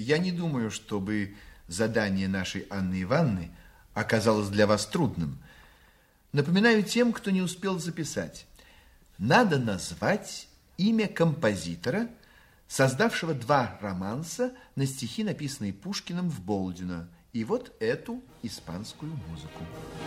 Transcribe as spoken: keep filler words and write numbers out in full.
Я не думаю, чтобы задание нашей Анны Ивановны оказалось для вас трудным. Напоминаю тем, кто не успел записать. Надо назвать имя композитора, создавшего два романса на стихи, написанные Пушкиным в Болдино, и вот эту испанскую музыку.